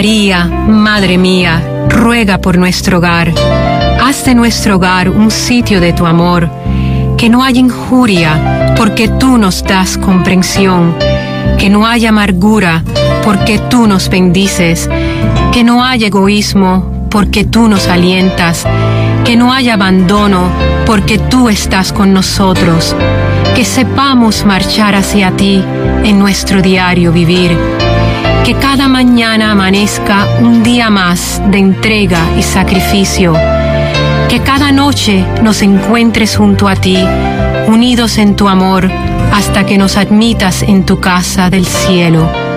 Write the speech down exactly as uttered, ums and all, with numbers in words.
María, Madre mía, ruega por nuestro hogar. Haz de nuestro hogar un sitio de tu amor. Que no haya injuria, porque tú nos das comprensión. Que no haya amargura, porque tú nos bendices. Que no haya egoísmo, porque tú nos alientas. Que no haya abandono, porque tú estás con nosotros. Que sepamos marchar hacia ti en nuestro diario vivir. Que cada mañana amanezca un día más de entrega y sacrificio. Que cada noche nos encuentres junto a ti, unidos en tu amor, hasta que nos admitas en tu casa del cielo.